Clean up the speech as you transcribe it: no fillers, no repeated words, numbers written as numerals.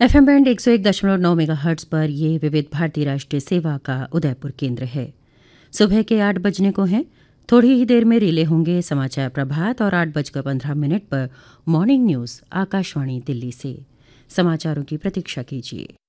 FM band 101.9 megahertz पर ये विविध भारती राष्ट्रीय सेवा का उदयपुर केंद्र है। सुबह के 8 बजने को हैं। थोड़ी ही देर में रिले होंगे समाचार प्रभात और 8:15 पर मॉर्निंग न्यूज़ आकाशवाणी दिल्ली से। समाचारों की प्रतीक्षा कीजिए।